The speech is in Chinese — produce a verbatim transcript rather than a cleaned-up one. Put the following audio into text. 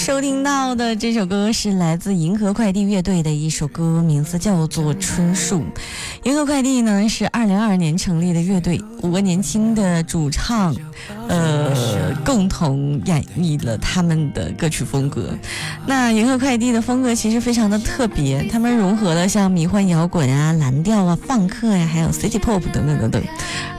收听到的这首歌是来自银河快递乐队的一首歌，名字叫做《春树》。银河快递呢是二零二二年成立的乐队，五个年轻的主唱，呃，共同演绎了他们的歌曲风格。那银河快递的风格其实非常的特别，他们融合了像迷幻摇滚啊、蓝调啊、放克呀、啊，还有 City Pop 等等等等。